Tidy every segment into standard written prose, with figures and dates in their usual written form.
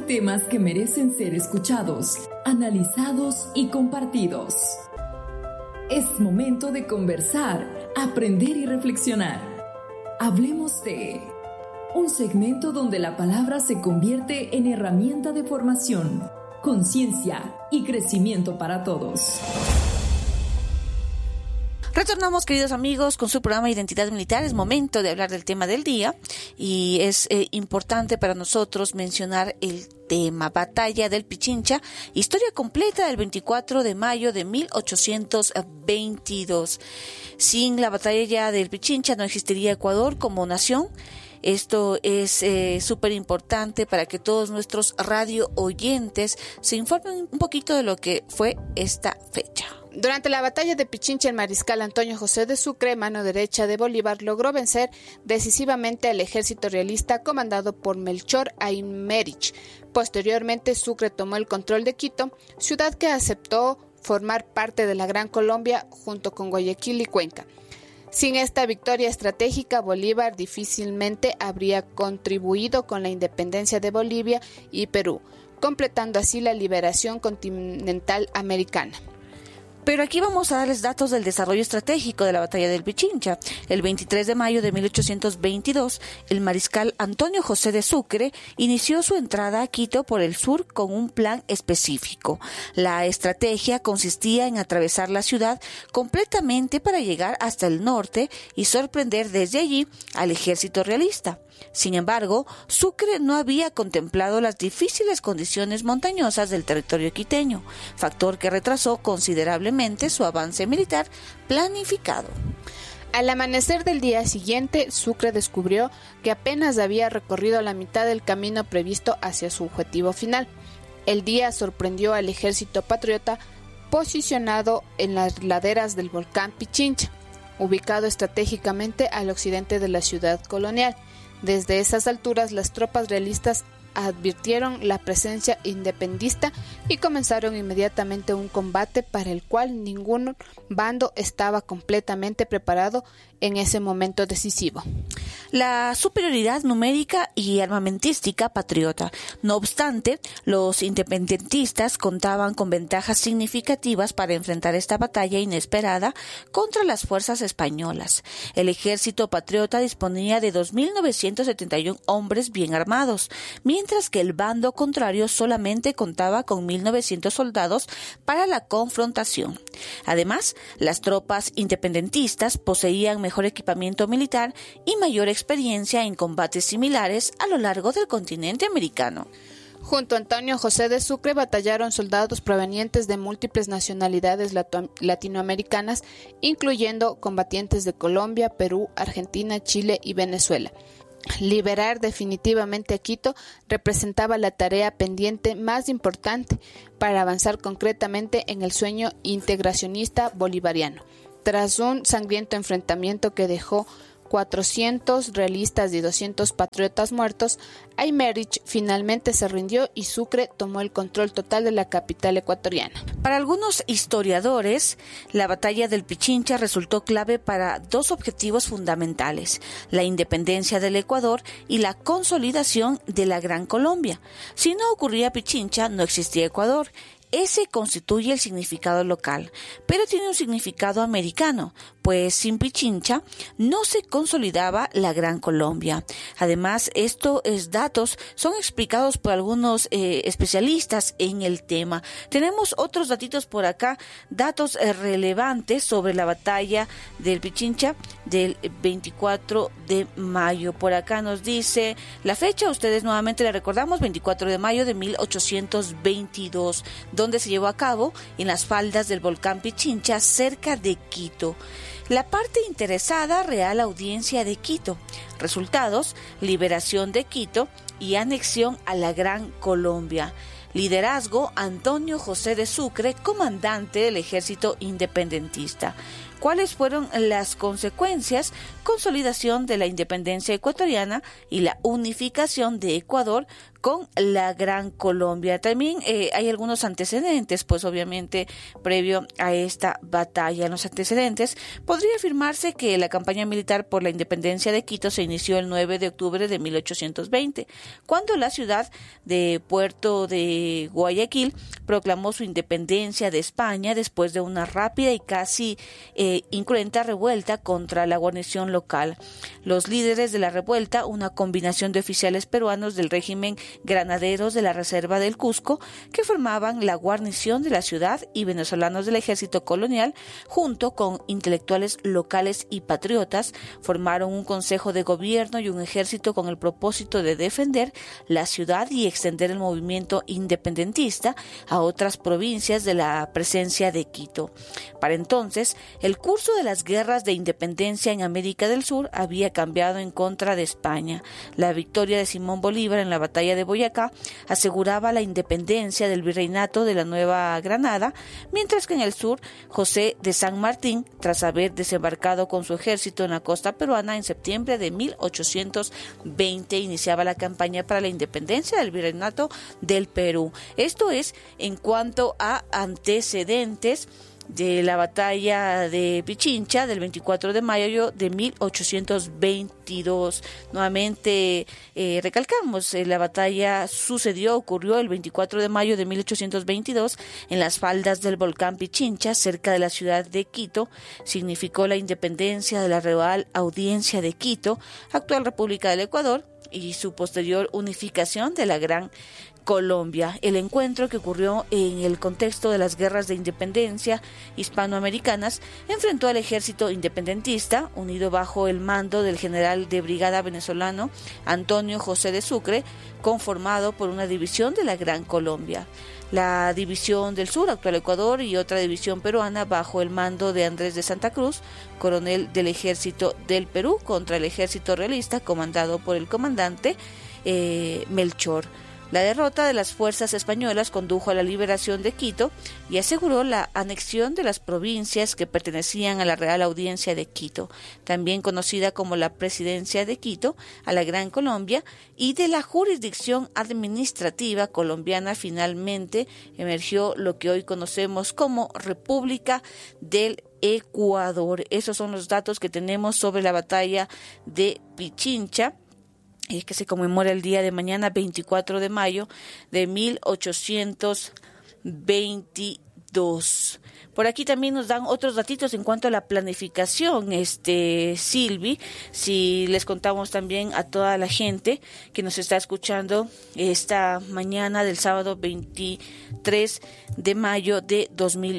temas que merecen ser escuchados, analizados y compartidos. Es momento de conversar, aprender y reflexionar. Hablemos de un segmento donde la palabra se convierte en herramienta de formación, conciencia y crecimiento para todos. Retornamos, queridos amigos, con su programa Identidad Militar. Es momento de hablar del tema del día y es importante para nosotros mencionar el tema Batalla del Pichincha, historia completa del 24 de mayo de 1822. Sin la batalla del Pichincha no existiría Ecuador como nación. Esto es súper importante para que todos nuestros radio oyentes se informen un poquito de lo que fue esta fecha. Durante la batalla de Pichincha, el mariscal Antonio José de Sucre, mano derecha de Bolívar, logró vencer decisivamente al ejército realista comandado por Melchor Aymerich. Posteriormente, Sucre tomó el control de Quito, ciudad que aceptó formar parte de la Gran Colombia junto con Guayaquil y Cuenca. Sin esta victoria estratégica, Bolívar difícilmente habría contribuido con la independencia de Bolivia y Perú, completando así la liberación continental americana. Pero aquí vamos a darles datos del desarrollo estratégico de la batalla del Pichincha. El 23 de mayo de 1822, el mariscal Antonio José de Sucre inició su entrada a Quito por el sur con un plan específico. La estrategia consistía en atravesar la ciudad completamente para llegar hasta el norte y sorprender desde allí al ejército realista. Sin embargo, Sucre no había contemplado las difíciles condiciones montañosas del territorio quiteño, factor que retrasó considerablemente su avance militar planificado. Al amanecer del día siguiente, Sucre descubrió que apenas había recorrido la mitad del camino previsto hacia su objetivo final. El día sorprendió al ejército patriota posicionado en las laderas del volcán Pichincha, ubicado estratégicamente al occidente de la ciudad colonial. Desde esas alturas, las tropas realistas advirtieron la presencia independentista y comenzaron inmediatamente un combate para el cual ningún bando estaba completamente preparado en ese momento decisivo. La superioridad numérica y armamentística patriota. No obstante, los independentistas contaban con ventajas significativas para enfrentar esta batalla inesperada contra las fuerzas españolas. El ejército patriota disponía de 2.971 hombres bien armados, mientras que el bando contrario solamente contaba con 1.900 soldados para la confrontación. Además, las tropas independentistas poseían mejor equipamiento militar y mayor experiencia en combates similares a lo largo del continente americano. Junto a Antonio José de Sucre batallaron soldados provenientes de múltiples nacionalidades latinoamericanas, incluyendo combatientes de Colombia, Perú, Argentina, Chile y Venezuela. Liberar definitivamente a Quito representaba la tarea pendiente más importante para avanzar concretamente en el sueño integracionista bolivariano. Tras un sangriento enfrentamiento que dejó 400 realistas y 200 patriotas muertos, Aymerich finalmente se rindió y Sucre tomó el control total de la capital ecuatoriana. Para algunos historiadores, la batalla del Pichincha resultó clave para dos objetivos fundamentales: la independencia del Ecuador y la consolidación de la Gran Colombia. Si no ocurría Pichincha, no existía Ecuador. Ese constituye el significado local, pero tiene un significado americano, pues sin Pichincha no se consolidaba la Gran Colombia. Además, estos datos son explicados por algunos especialistas en el tema. Tenemos otros datitos por acá, datos relevantes sobre la batalla del Pichincha del 24 de mayo. Por acá nos dice la fecha, ustedes nuevamente le recordamos, 24 de mayo de 1822, donde se llevó a cabo en las faldas del volcán Pichincha, cerca de Quito. La parte interesada, Real Audiencia de Quito. Resultados: liberación de Quito y anexión a la Gran Colombia. Liderazgo: Antonio José de Sucre, comandante del ejército independentista. ¿Cuáles fueron las consecuencias? Consolidación de la independencia ecuatoriana y la unificación de Ecuador con la Gran Colombia. También hay algunos antecedentes, pues obviamente previo a esta batalla. En los antecedentes podría afirmarse que la campaña militar por la independencia de Quito se inició el 9 de octubre de 1820, cuando la ciudad de Puerto de Guayaquil proclamó su independencia de España después de una rápida y casi incruenta revuelta contra la guarnición local. Los líderes de la revuelta, una combinación de oficiales peruanos del régimen granaderos de la Reserva del Cusco, que formaban la guarnición de la ciudad, y venezolanos del ejército colonial, junto con intelectuales locales y patriotas, formaron un consejo de gobierno y un ejército con el propósito de defender la ciudad y extender el movimiento independentista a otras provincias de la presencia de Quito. Para entonces, el curso de las guerras de independencia en América del Sur había cambiado en contra de España. La victoria de Simón Bolívar en la batalla de Boyacá aseguraba la independencia del virreinato de la Nueva Granada, mientras que en el sur, José de San Martín, tras haber desembarcado con su ejército en la costa peruana en septiembre de 1820, iniciaba la campaña para la independencia del virreinato del Perú. Esto es en cuanto a antecedentes de la batalla de Pichincha del 24 de mayo de 1822. Nuevamente recalcamos, la batalla ocurrió el 24 de mayo de 1822 en las faldas del volcán Pichincha, cerca de la ciudad de Quito. Significó la independencia de la Real Audiencia de Quito, actual República del Ecuador, y su posterior unificación de la Gran Colombia. El encuentro, que ocurrió en el contexto de las guerras de independencia hispanoamericanas, enfrentó al ejército independentista, unido bajo el mando del general de brigada venezolano Antonio José de Sucre, conformado por una división de la Gran Colombia, la División del Sur, actual Ecuador, y otra división peruana bajo el mando de Andrés de Santa Cruz, coronel del ejército del Perú, contra el ejército realista comandado por el comandante Melchor. La derrota de las fuerzas españolas condujo a la liberación de Quito y aseguró la anexión de las provincias que pertenecían a la Real Audiencia de Quito, también conocida como la Presidencia de Quito, a la Gran Colombia, y de la jurisdicción administrativa colombiana. Finalmente emergió lo que hoy conocemos como República del Ecuador. Esos son los datos que tenemos sobre la batalla de Pichincha, que se conmemora el día de mañana, 24 de mayo de 1822. Por aquí también nos dan otros datitos en cuanto a la planificación, Silvi, si les contamos también a toda la gente que nos está escuchando esta mañana del sábado 23 de mayo de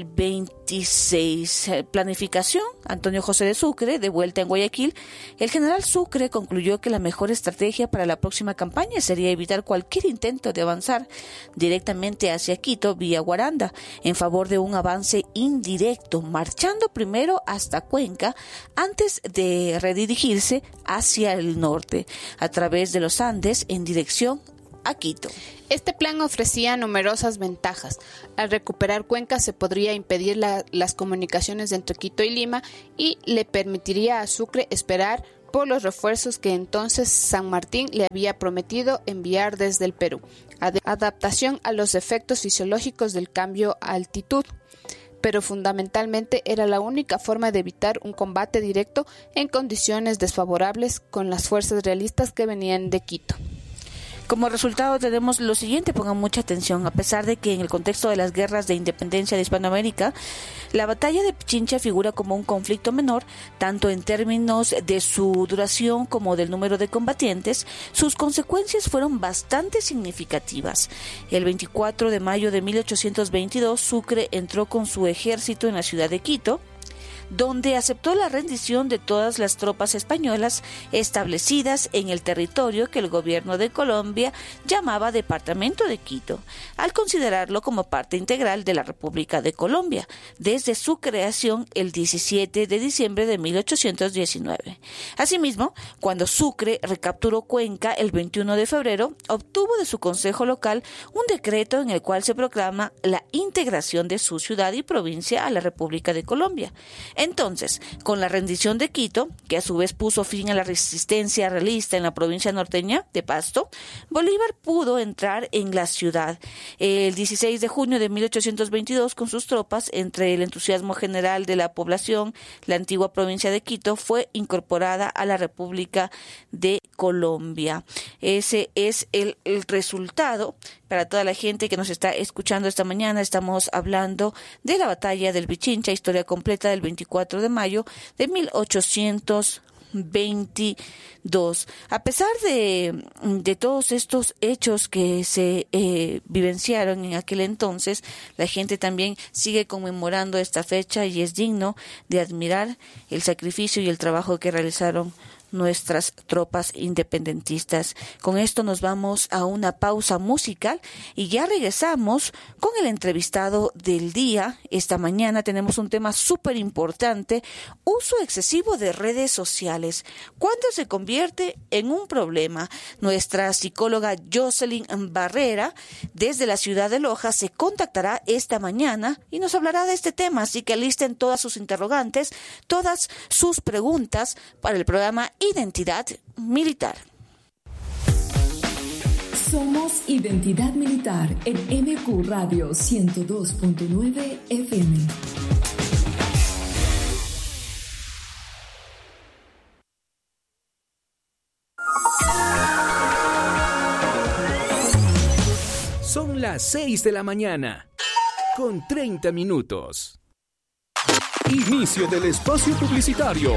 2026. Planificación, Antonio José de Sucre, de vuelta en Guayaquil. El general Sucre concluyó que la mejor estrategia para la próxima campaña sería evitar cualquier intento de avanzar directamente hacia Quito vía Guaranda, en favor de un avance indirecto, marchando primero hasta Cuenca antes de redirigirse hacia el norte, a través de los Andes en dirección a Quito. Este plan ofrecía numerosas ventajas. Al recuperar Cuenca se podría impedir las comunicaciones entre Quito y Lima y le permitiría a Sucre esperar por los refuerzos que entonces San Martín le había prometido enviar desde el Perú. Adaptación a los efectos fisiológicos del cambio a altitud. Pero fundamentalmente era la única forma de evitar un combate directo en condiciones desfavorables con las fuerzas realistas que venían de Quito. Como resultado tenemos lo siguiente, pongan mucha atención. A pesar de que en el contexto de las guerras de independencia de Hispanoamérica, la batalla de Pichincha figura como un conflicto menor, tanto en términos de su duración como del número de combatientes, sus consecuencias fueron bastante significativas. El 24 de mayo de 1822, Sucre entró con su ejército en la ciudad de Quito, donde aceptó la rendición de todas las tropas españolas establecidas en el territorio que el gobierno de Colombia llamaba Departamento de Quito, al considerarlo como parte integral de la República de Colombia, desde su creación el 17 de diciembre de 1819. Asimismo, cuando Sucre recapturó Cuenca el 21 de febrero, obtuvo de su consejo local un decreto en el cual se proclama la integración de su ciudad y provincia a la República de Colombia. Entonces, con la rendición de Quito, que a su vez puso fin a la resistencia realista en la provincia norteña de Pasto, Bolívar pudo entrar en la ciudad el 16 de junio de 1822 con sus tropas. Entre el entusiasmo general de la población, la antigua provincia de Quito fue incorporada a la República de Colombia. Ese es el resultado. Para toda la gente que nos está escuchando esta mañana, estamos hablando de la batalla del Pichincha, historia completa del 24 de mayo de 1822. A pesar de todos estos hechos que se vivenciaron en aquel entonces, la gente también sigue conmemorando esta fecha y es digno de admirar el sacrificio y el trabajo que realizaron nuestras tropas independentistas. Con esto nos vamos a una pausa musical y ya regresamos con el entrevistado del día. Esta mañana tenemos un tema súper importante: uso excesivo de redes sociales. ¿Cuándo se convierte en un problema? Nuestra psicóloga Jocelyn Barrera, desde la ciudad de Loja, se contactará esta mañana y nos hablará de este tema, así que alisten todas sus interrogantes, todas sus preguntas para el programa Identidad Militar. Somos Identidad Militar en MQ Radio 102.9 FM. Son las 6 de la mañana, con 30 minutos. Inicio del espacio publicitario.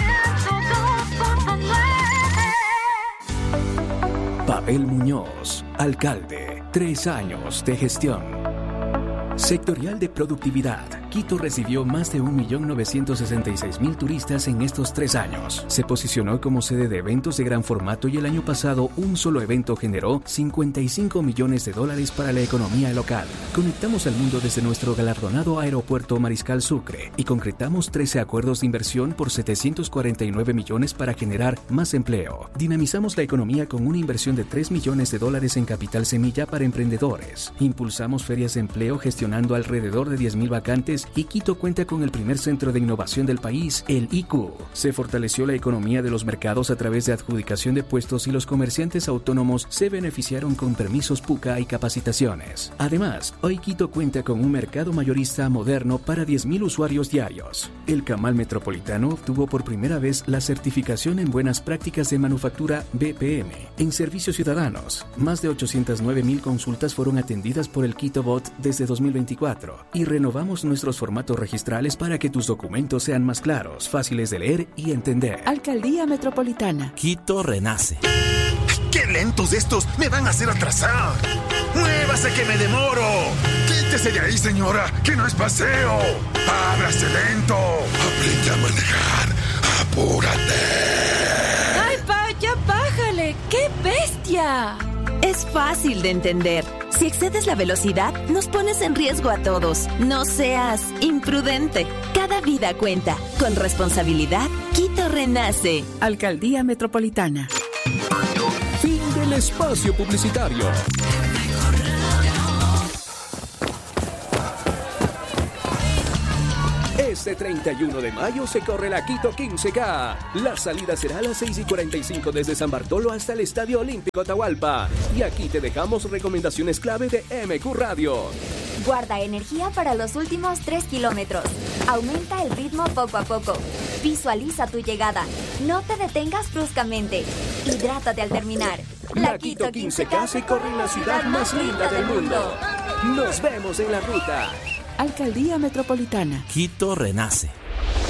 Pavel Muñoz, alcalde, 3 años de gestión. Sectorial de productividad. Quito recibió más de 1.966.000 turistas en estos 3 años. Se posicionó como sede de eventos de gran formato y el año pasado un solo evento generó $55 millones para la economía local. Conectamos al mundo desde nuestro galardonado aeropuerto Mariscal Sucre y concretamos 13 acuerdos de inversión por $749 millones para generar más empleo. Dinamizamos la economía con una inversión de $3 millones en capital semilla para emprendedores. Impulsamos ferias de empleo gestionando alrededor de 10.000 vacantes y Quito cuenta con el primer centro de innovación del país, el IQ. Se fortaleció la economía de los mercados a través de adjudicación de puestos y los comerciantes autónomos se beneficiaron con permisos PUCA y capacitaciones. Además, hoy Quito cuenta con un mercado mayorista moderno para 10.000 usuarios diarios. El Camal Metropolitano obtuvo por primera vez la certificación en buenas prácticas de manufactura BPM. En servicios ciudadanos, más de 809.000 consultas fueron atendidas por el Quito Bot desde 2024 y renovamos nuestros formatos registrales para que tus documentos sean más claros, fáciles de leer y entender. Alcaldía Metropolitana. Quito renace. ¡Qué lentos estos! ¡Me van a hacer atrasar! ¡Muévase que me demoro! ¡Quítese de ahí, señora! ¡Que no es paseo! ¡Ábrase lento! ¡Aprende a manejar! ¡Apúrate! ¡Ay, pa! ¡Ya bájale! ¡Qué bestia! Es fácil de entender. Si excedes la velocidad, nos pones en riesgo a todos. No seas imprudente. Cada vida cuenta. Con responsabilidad, Quito renace. Alcaldía Metropolitana. Fin del espacio publicitario. Este 31 de mayo se corre la Quito 15K. La salida será a las 6:45 desde San Bartolo hasta el Estadio Olímpico Atahualpa. Y aquí te dejamos recomendaciones clave de MQ Radio. Guarda energía para los últimos 3 kilómetros. Aumenta el ritmo poco a poco. Visualiza tu llegada. No te detengas bruscamente. Hidrátate al terminar. La Quito 15K se corre en la ciudad más linda del mundo. Nos vemos en la ruta. Alcaldía Metropolitana. Quito renace.